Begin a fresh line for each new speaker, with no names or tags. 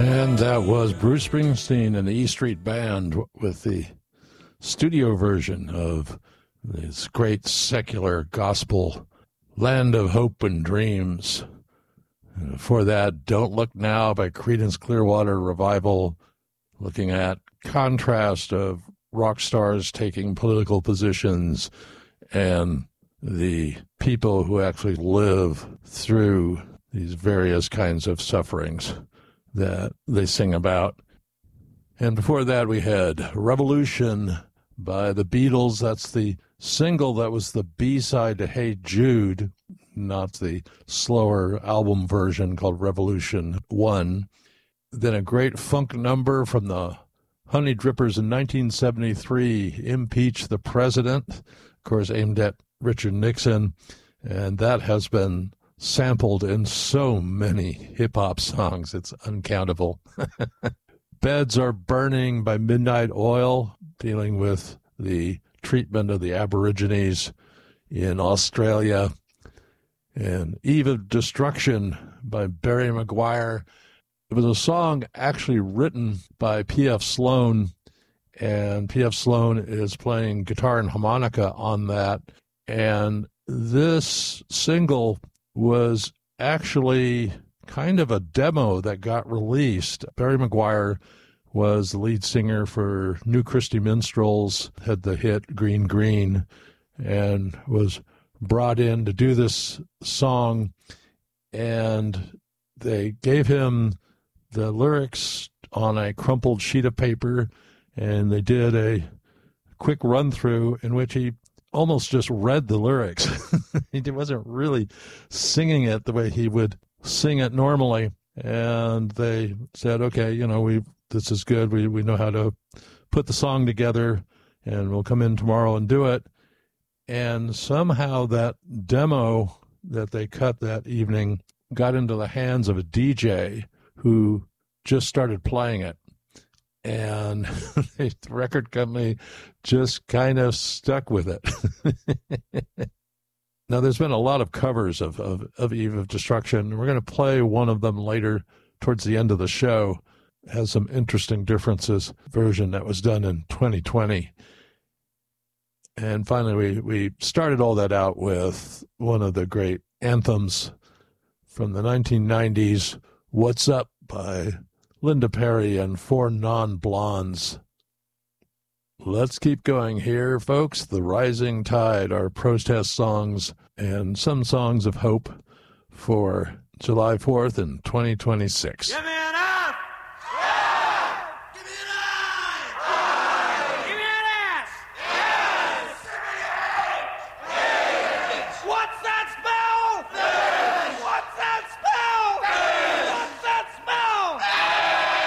And that was Bruce Springsteen and the E Street Band with the studio version of this great secular gospel, Land of Hope and Dreams. For that, Don't Look Now by Creedence Clearwater Revival, looking at contrast of rock stars taking political positions and the people who actually live through these various kinds of sufferings that they sing about. And before that, we had Revolution by the Beatles. That's the single that was the B-side to Hey Jude, not the slower album version called Revolution 1. Then a great funk number from the Honey Drippers in 1973, Impeach the President, of course aimed at Richard Nixon, and that has been sampled in so many hip-hop songs, it's uncountable. Beds Are Burning by Midnight Oil, dealing with the treatment of the Aborigines in Australia. And Eve of Destruction by Barry McGuire. It was a song actually written by P.F. Sloan, and P.F. Sloan is playing guitar and harmonica on that. And this single was actually kind of a demo that got released. Barry McGuire was the lead singer for New Christy Minstrels, had the hit Green Green, and was brought in to do this song. And they gave him the lyrics on a crumpled sheet of paper, and they did a quick run-through in which he almost just read the lyrics. He wasn't really singing it the way he would sing it normally. And they said, okay, this is good. We know how to put the song together, and we'll come in tomorrow and do it. And somehow that demo that they cut that evening got into the hands of a DJ who just started playing it. And the record company just kind of stuck with it. Now, there's been a lot of covers of Eve of Destruction. We're going to play one of them later towards the end of the show. It has some interesting differences. Version that was done in 2020. And finally, we started all that out with one of the great anthems from the 1990s, What's Up by Linda Perry and Four Non-Blondes. Let's keep going here, folks. The Rising Tide, our protest songs and some songs of hope for July 4th in 2026.
Give me